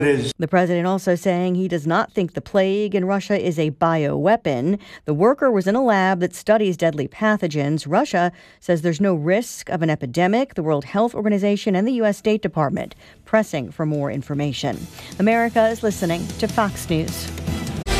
The president also saying he does not think the plague in Russia is a bioweapon. The worker was in a lab that studies deadly pathogens. Russia says there's no risk of an epidemic. The World Health Organization and the U.S. State Department pressing for more information. America is listening to Fox News.